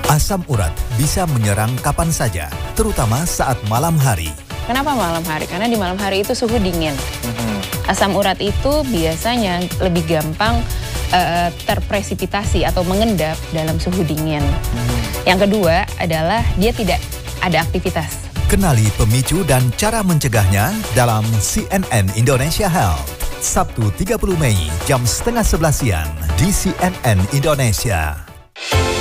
Asam urat bisa menyerang kapan saja, terutama saat malam hari. Kenapa malam hari? Karena di malam hari itu suhu dingin. Asam urat itu biasanya lebih gampang terpresipitasi atau mengendap dalam suhu dingin. Yang kedua adalah dia tidak ada aktivitas. Kenali pemicu dan cara mencegahnya dalam CNN Indonesia Health. Sabtu 30 Mei jam 10:30 siang di CNN Indonesia.